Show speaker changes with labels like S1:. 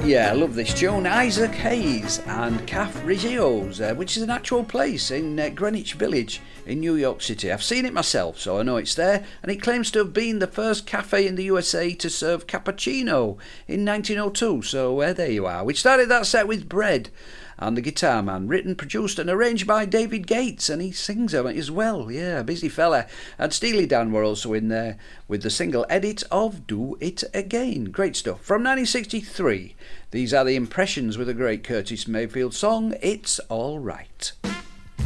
S1: Yeah, I love this tune. Isaac Hayes and Caf Rigios, which is an actual place in Greenwich Village in New York City. I've seen it myself, so I know it's there, and it claims to have been the first cafe in the USA to serve cappuccino in 1902, so there you are. We started that set with Bread and The Guitar Man, written, produced and arranged by David Gates, and he sings on it as well. Yeah, busy fella. And Steely Dan were also in there with the single edit of Do It Again. Great stuff. From 1963, these are The Impressions with a great Curtis Mayfield song, It's All Right.